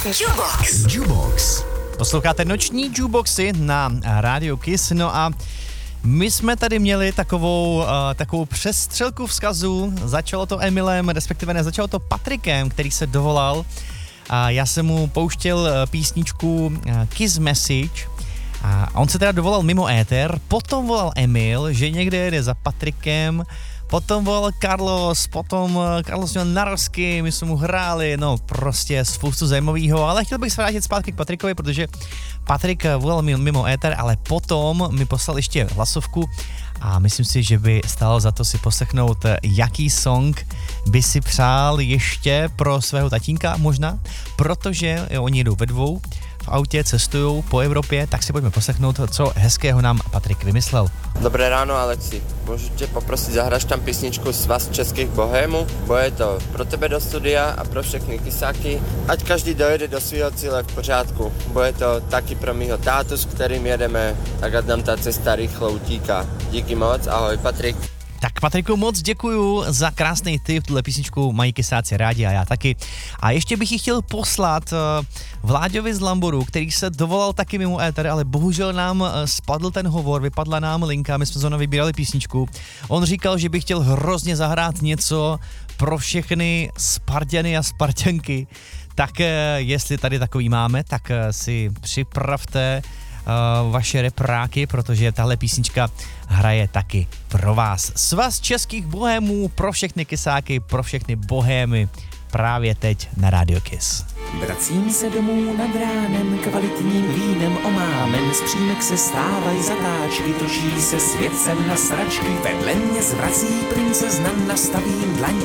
Jukebox. Posloucháte noční jukeboxy na Radio Kiss, no a my jsme tady měli takovou přestřelku vzkazů. Začalo to Emilem, respektive nezačalo to Patrikem, který se dovolal. A já jsem mu pouštěl písničku Kiss Message a on se teda dovolal mimo éter, potom volal Emil, že někde jede za Patrikem, potom volal Carlos měl narosky, my jsme mu hráli, no prostě spoustu zajímavého, ale chtěl bych se vrátit zpátky k Patrikovi, protože Patrik volal mimo éter, ale potom mi poslal ještě hlasovku a myslím si, že by stálo za to si poslechnout, jaký song by si přál ještě pro svého tatínka možná, protože oni jedou ve dvou, v autě cestují po Evropě, tak si pojďme poslechnout, co hezkého nám Patrik vymyslel. Dobré ráno, Alexi. Můžu tě poprosit, zahraš tam písničku Svaz českých bohémů? Bude to pro tebe do studia a pro všechny kysáky. Ať každý dojede do svého cíle v pořádku. Bude to taky pro mýho tátu, s kterým jedeme, tak ať nám ta cesta rychlo utíká. Díky moc, ahoj Patrik. Tak Patriku, moc děkuju za krásný tip, tuhle písničku mají kysáci rádi a já taky. A ještě bych ji chtěl poslat Vláďovi z Lamboru, který se dovolal taky mimo éter, ale bohužel nám spadl ten hovor, vypadla nám linka, my jsme zrovna vybírali písničku. On říkal, že by chtěl hrozně zahrát něco pro všechny Sparťany a Sparťanky. Tak jestli tady takový máme, tak si připravte vaše repráky, protože tahle písnička hraje taky pro vás. Svaz českých bohémů pro všechny kysáky, pro všechny bohémy právě teď na Radio Kiss. Vracím se domů nad ránem, kvalitním vínem omámen, z přímek se stávají zatáčky, točí se svět sem na sračky, vedle mě zvrací princezna, nastavím dlaň